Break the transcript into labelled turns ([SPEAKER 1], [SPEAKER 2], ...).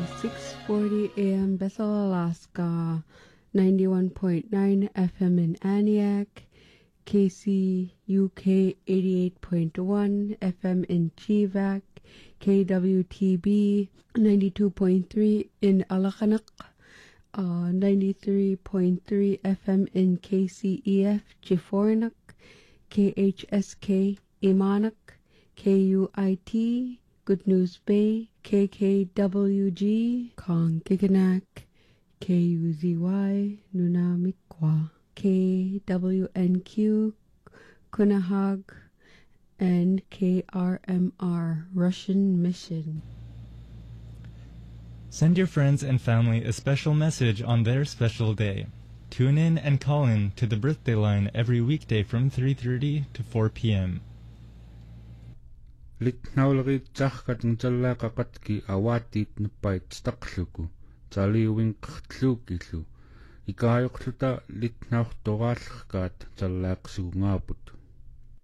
[SPEAKER 1] 6:40 a.m. Bethel, Alaska, 91.9 FM in Aniak, KCUK 88.1 FM in Chivac, KWTB 92.3 in Alakanak, 93.3 FM in KCEF Jifornak, KHSK Imanak, KUIT Good News Bay, KKWG Kongiganak, KUZY Nunamikwa, KWNQ Kunahag, and KRMR Russian Mission.
[SPEAKER 2] Send your friends and family a special message on their special day. Tune in and call in to the birthday line every weekday from 3:30 to 4 p.m.
[SPEAKER 3] Litnaulrit tsahkat ntsallaqaqatki awatit nupait staqluku taliuinqertluukillu ikaayuqluta litnaurtoraallерkaat tallaaqsugungaaput